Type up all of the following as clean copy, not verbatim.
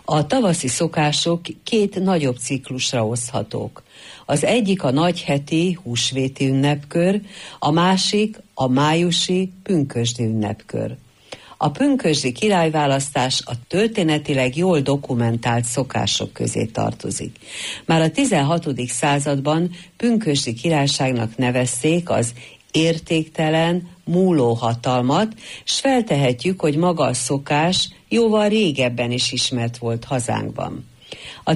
A tavaszi szokások két nagyobb ciklusra oszthatók. Az egyik a nagyheti húsvéti ünnepkör, a másik a májusi pünkösdi ünnepkör. A pünkösdi királyválasztás a történetileg jól dokumentált szokások közé tartozik. Már a 16. században pünkösdi királyságnak nevezték az értéktelen, múló hatalmat, s feltehetjük, hogy maga a szokás jóval régebben is ismert volt hazánkban. A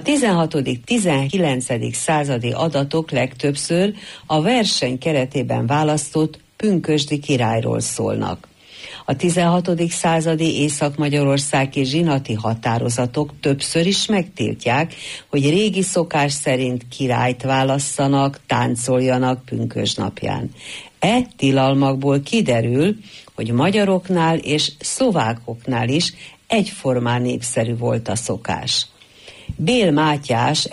16.-19. századi adatok legtöbbször a verseny keretében választott pünkösdi királyról szólnak. A 16. századi észak-magyarországi zsinati határozatok többször is megtiltják, hogy régi szokás szerint királyt válasszanak, táncoljanak pünkösdnapján. Tilalmakból kiderül, hogy magyaroknál és szlovákoknál is egyformán népszerű volt a szokás. Bél Mátyás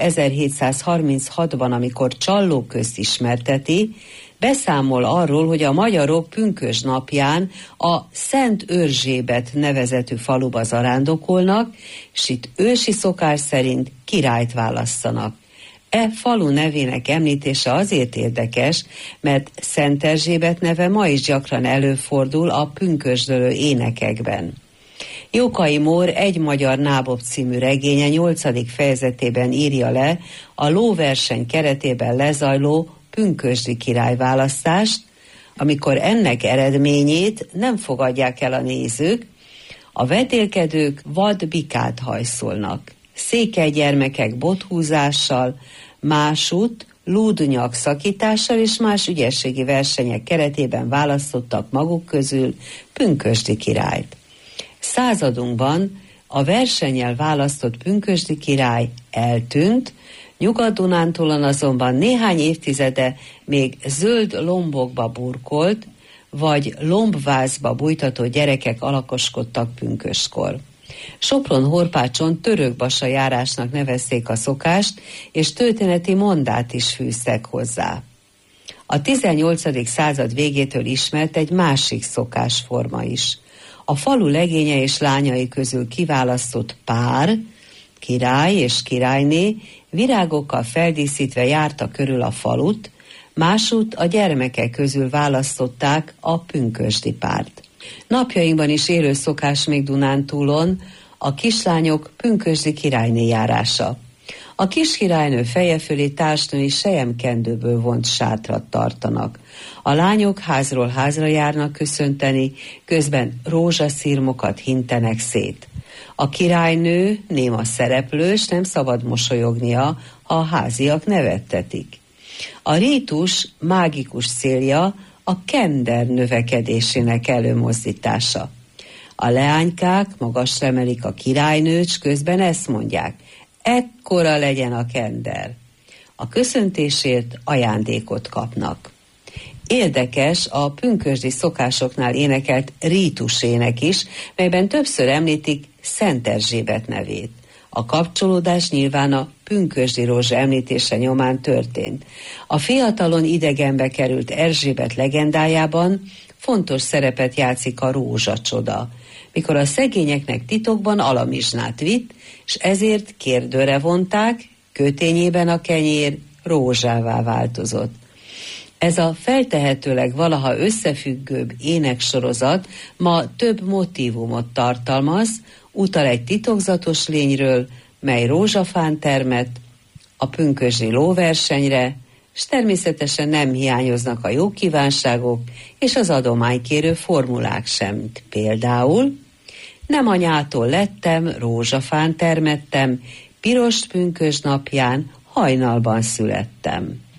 1736-ban, amikor Csallóközt ismerteti, beszámol arról, hogy a magyarok pünkösdnapján a Szent Örzsébet nevezetű faluba zarándokolnak, s itt ősi szokás szerint királyt válasszanak. Falu nevének említése azért érdekes, mert Szent Erzsébet neve ma is gyakran előfordul a pünkösdölő énekekben. Jókai Mór Egy magyar nábob című regénye 8. fejezetében írja le a lóverseny keretében lezajló pünkösdi királyválasztást, amikor ennek eredményét nem fogadják el a nézők, a vetélkedők vad bikát hajszolnak. Székely gyermekek bothúzással, másút lúdnyak szakítással és más ügyességi versenyek keretében választottak maguk közül pünkösdi királyt. Századunkban a versennyel választott pünkösdi király eltűnt, Nyugat-Dunántúlon azonban néhány évtizede még zöld lombokba burkolt, vagy lombvázba bújtatott gyerekek alakoskodtak pünköstkor. Sopron-Horpácson törökbasa járásnak nevezték a szokást, és történeti mondát is fűztek hozzá. A 18. század végétől ismert egy másik szokásforma is. A falu legénye és lányai közül kiválasztott pár, király és királyné virágokkal feldíszítve járta körül a falut, másút a gyermekek közül választották a pünkösdi párt. Napjainkban is élő szokás még Dunántúlon a kislányok pünkösdi királyné járása. A kiskirálynő feje fölé társnői selyemkendőből vont sátrat tartanak. A lányok házról házra járnak köszönteni, közben rózsaszirmokat hintenek szét. A királynő néma szereplős, nem szabad mosolyognia, ha a háziak nevettetik. A rítus mágikus célja a kender növekedésének előmozdítása. A leánykák magasra emelik a királynőt, s közben ezt mondják: ekkora legyen a kender. A köszöntésért ajándékot kapnak. Érdekes a pünkösdi szokásoknál énekelt rítusének is, melyben többször említik Szent Erzsébet nevét. A kapcsolódás nyilván a pünkösdi rózsa említése nyomán történt. A fiatalon idegenbe került Erzsébet legendájában fontos szerepet játszik a rózsacsoda, mikor a szegényeknek titokban alamizsnát vitt, és ezért kérdőre vonták, kötényében a kenyér rózsává változott. Ez a feltehetőleg valaha összefüggőbb éneksorozat ma több motívumot tartalmaz, utal egy titokzatos lényről, mely rózsafán termett, a pünkösdi lóversenyre, s természetesen nem hiányoznak a jó kívánságok és az adománykérő formulák sem. Például: nem anyától lettem, rózsafán termettem, piros pünkösd napján hajnalban születtem.